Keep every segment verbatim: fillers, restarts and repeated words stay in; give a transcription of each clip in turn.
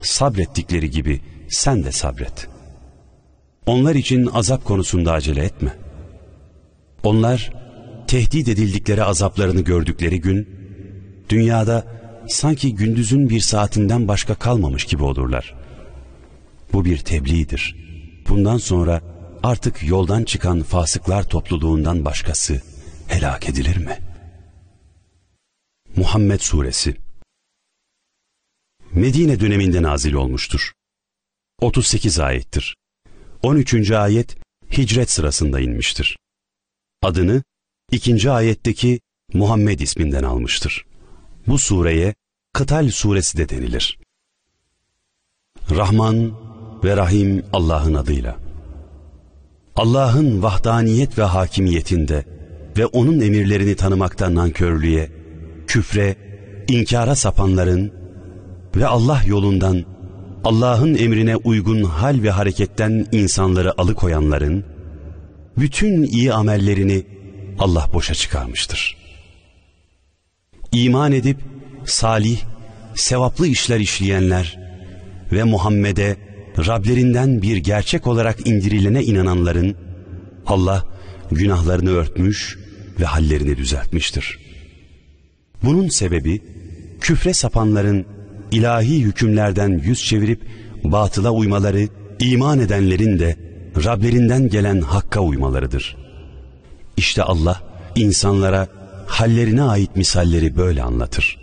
sabrettikleri gibi sen de sabret. Onlar için azap konusunda acele etme. Onlar tehdit edildikleri azaplarını gördükleri gün, dünyada sanki gündüzün bir saatinden başka kalmamış gibi olurlar. Bu bir tebliğdir. Bundan sonra artık yoldan çıkan fasıklar topluluğundan başkası helak edilir mi? Muhammed Suresi Medine döneminde nazil olmuştur. otuz sekiz ayettir. on üçüncü ayet hicret sırasında inmiştir. Adını ikinci ayetteki Muhammed isminden almıştır. Bu sureye Kıtal suresi de denilir. Rahman ve Rahim Allah'ın adıyla. Allah'ın vahdaniyet ve hakimiyetinde ve onun emirlerini tanımakta nankörlüğe, küfre, inkara sapanların ve Allah yolundan, Allah'ın emrine uygun hal ve hareketten insanları alıkoyanların bütün iyi amellerini Allah boşa çıkarmıştır. İman edip salih, sevaplı işler işleyenler ve Muhammed'e Rablerinden bir gerçek olarak indirilene inananların Allah günahlarını örtmüş ve hallerini düzeltmiştir. Bunun sebebi küfre sapanların ilahi hükümlerden yüz çevirip batıla uymaları, iman edenlerin de Rablerinden gelen hakka uymalarıdır. İşte Allah insanlara hallerine ait misalleri böyle anlatır.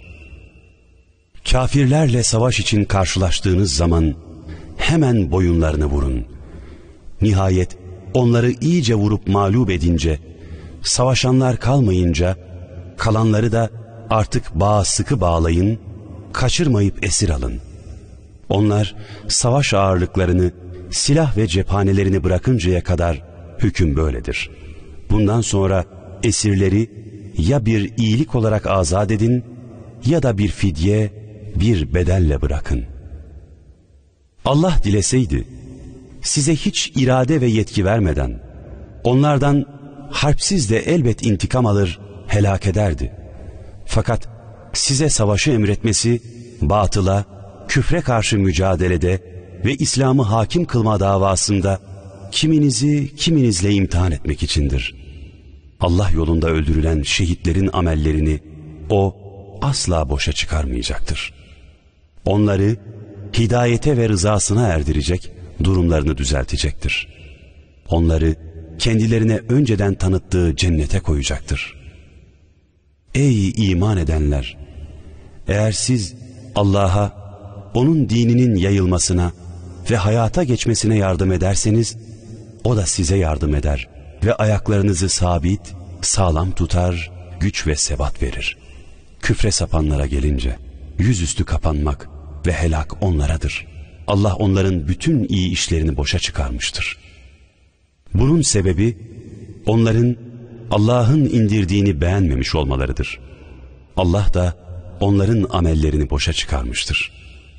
Kafirlerle savaş için karşılaştığınız zaman hemen boyunlarını vurun. Nihayet onları iyice vurup mağlup edince, savaşanlar kalmayınca, kalanları da artık bağa sıkı bağlayın, kaçırmayıp esir alın. Onlar savaş ağırlıklarını, silah ve cephanelerini bırakıncaya kadar hüküm böyledir. Bundan sonra esirleri ya bir iyilik olarak azat edin ya da bir fidye, bir bedelle bırakın. Allah dileseydi size hiç irade ve yetki vermeden onlardan harpsiz de elbet intikam alır, helak ederdi. Fakat size savaşı emretmesi batıla, küfre karşı mücadelede ve İslam'ı hakim kılma davasında kiminizi kiminizle imtihan etmek içindir. Allah yolunda öldürülen şehitlerin amellerini O asla boşa çıkarmayacaktır. Onları hidayete ve rızasına erdirecek, durumlarını düzeltecektir. Onları kendilerine önceden tanıttığı cennete koyacaktır. Ey iman edenler! Eğer siz Allah'a, onun dininin yayılmasına ve hayata geçmesine yardım ederseniz, O da size yardım eder ve ayaklarınızı sabit, sağlam tutar, güç ve sebat verir. Küfre sapanlara gelince, yüzüstü kapanmak ve helak onlaradır. Allah onların bütün iyi işlerini boşa çıkarmıştır. Bunun sebebi, onların Allah'ın indirdiğini beğenmemiş olmalarıdır. Allah da onların amellerini boşa çıkarmıştır.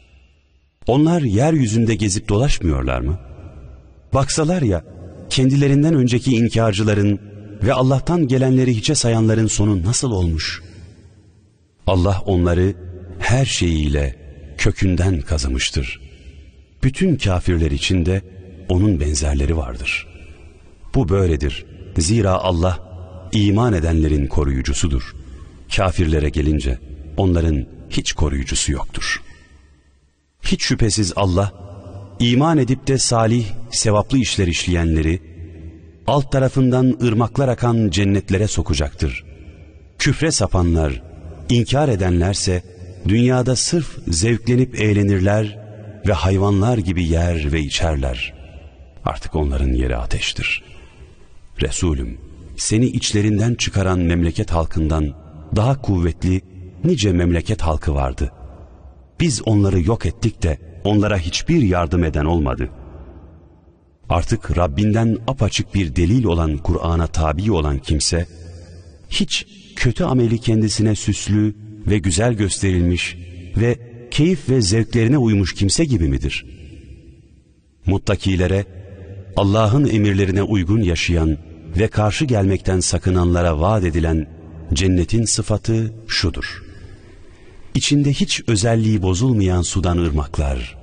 Onlar yeryüzünde gezip dolaşmıyorlar mı? Baksalar ya, kendilerinden önceki inkarcıların ve Allah'tan gelenleri hiçe sayanların sonu nasıl olmuş? Allah onları her şeyiyle kökünden kazımıştır. Bütün kafirler için de onun benzerleri vardır. Bu böyledir. Zira Allah iman edenlerin koruyucusudur. Kafirlere gelince onların hiç koruyucusu yoktur. Hiç şüphesiz Allah, iman edip de salih, sevaplı işler işleyenleri, alt tarafından ırmaklar akan cennetlere sokacaktır. Küfre sapanlar, inkar edenlerse, dünyada sırf zevklenip eğlenirler ve hayvanlar gibi yer ve içerler. Artık onların yeri ateştir. Resulüm, seni içlerinden çıkaran memleket halkından daha kuvvetli nice memleket halkı vardı. Biz onları yok ettik de onlara hiçbir yardım eden olmadı. Artık Rabbinden apaçık bir delil olan Kur'an'a tabi olan kimse, hiç kötü ameli kendisine süslü ve güzel gösterilmiş ve keyif ve zevklerine uymuş kimse gibi midir? Muttakilere, Allah'ın emirlerine uygun yaşayan ve karşı gelmekten sakınanlara vaat edilen cennetin sıfatı şudur: İçinde hiç özelliği bozulmayan sudan ırmaklar,